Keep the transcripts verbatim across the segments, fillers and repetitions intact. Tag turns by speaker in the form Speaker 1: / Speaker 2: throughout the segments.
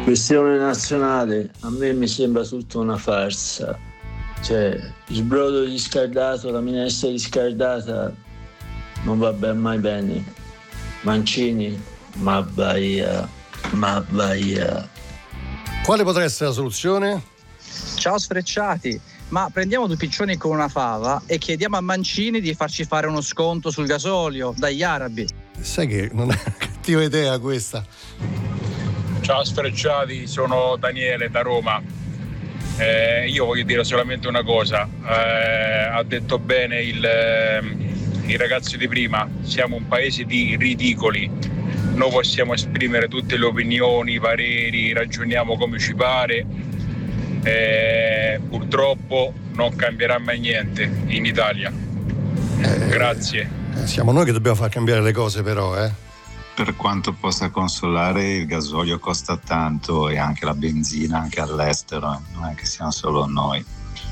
Speaker 1: Questione nazionale, a me mi sembra tutta una farsa. Cioè, il brodo riscaldato, la minestra riscaldata non va ben mai bene. Mancini, ma vai, ma vai.
Speaker 2: Quale potrà essere la soluzione?
Speaker 3: Ciao sfrecciati, ma prendiamo due piccioni con una fava e chiediamo a Mancini di farci fare uno sconto sul gasolio dagli arabi.
Speaker 2: Sai che non è una cattiva idea questa.
Speaker 4: Ciao sfrecciati, sono Daniele da Roma. Eh, io voglio dire solamente una cosa, eh, ha detto bene il, eh, il ragazzo di prima, siamo un paese di ridicoli, noi possiamo esprimere tutte le opinioni, i pareri, ragioniamo come ci pare, eh, purtroppo non cambierà mai niente in Italia.
Speaker 2: Eh,
Speaker 4: Grazie.
Speaker 2: Eh, siamo noi che dobbiamo far cambiare le cose però, eh.
Speaker 5: Per quanto possa consolare, il gasolio costa tanto e anche la benzina, anche all'estero, non è che siamo solo noi.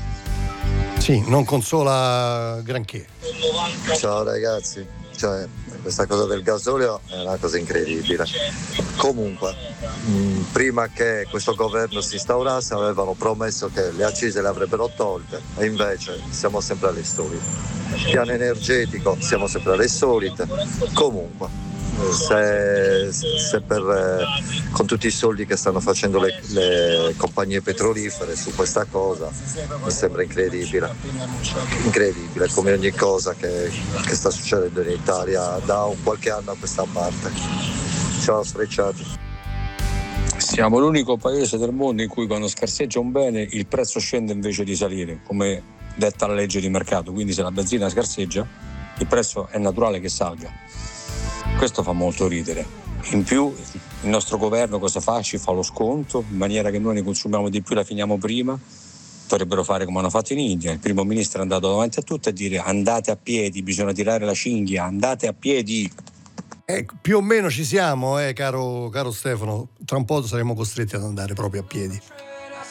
Speaker 2: Sì, non consola granché.
Speaker 6: Ciao ragazzi, cioè, questa cosa del gasolio è una cosa incredibile. Comunque, mh, prima che questo governo si instaurasse avevano promesso che le accise le avrebbero tolte e invece siamo sempre alle solite. Piano energetico siamo sempre alle solite. Comunque, Se, se per, eh, con tutti i soldi che stanno facendo le, le compagnie petrolifere su questa cosa mi sembra incredibile incredibile come ogni cosa che, che sta succedendo in Italia da un qualche anno a questa parte. Ciao sfrecciati.
Speaker 7: Siamo l'unico paese del mondo in cui quando scarseggia un bene il prezzo scende invece di salire, come detta la legge di mercato, quindi se la benzina scarseggia il prezzo è naturale che salga. Questo fa molto ridere. In più il nostro governo cosa fa? Ci fa lo sconto in maniera che noi ne consumiamo di più, la finiamo prima. Dovrebbero fare come hanno fatto in India. Il primo ministro è andato davanti a tutti a dire andate a piedi, bisogna tirare la cinghia, andate a piedi.
Speaker 2: Eh, più o meno ci siamo, eh, caro, caro Stefano. Tra un po' saremo costretti ad andare proprio a piedi.